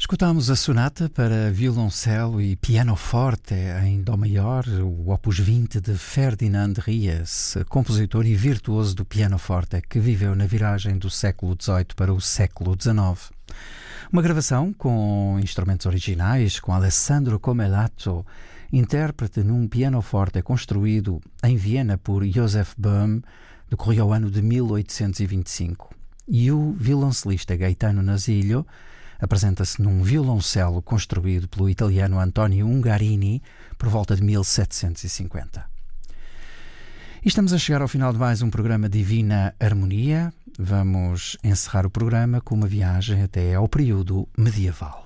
Escutámos a sonata para violoncelo e pianoforte em dó maior, o opus 20 de Ferdinand Ries, compositor e virtuoso do pianoforte que viveu na viragem do século XVIII para o século XIX. Uma gravação com instrumentos originais, com Alessandro Comelato, intérprete num pianoforte construído em Viena por Joseph Böhm, decorria ao ano de 1825. E o violoncelista Gaetano Nasilio apresenta-se num violoncelo construído pelo italiano Antonio Ungarini por volta de 1750. E estamos a chegar ao final de mais um programa Divina Harmonia. Vamos encerrar o programa com uma viagem até ao período medieval.